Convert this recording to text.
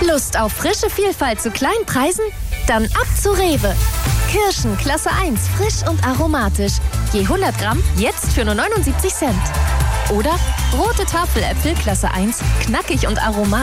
Lust auf frische Vielfalt zu kleinen Preisen? Dann ab zu Rewe. Kirschen Klasse 1, frisch und aromatisch. Je 100 Gramm jetzt für nur 79 Cent. Oder rote Tafeläpfel Klasse 1, knackig und aromatisch.